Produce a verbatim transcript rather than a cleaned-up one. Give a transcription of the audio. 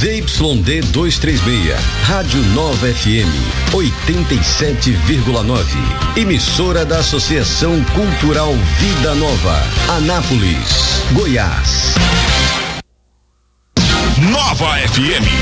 Z Y D duzentos e trinta e seis, Rádio Nova F M, oitenta e sete vírgula nove. Emissora da Associação Cultural Vida Nova, Anápolis, Goiás. Nova F M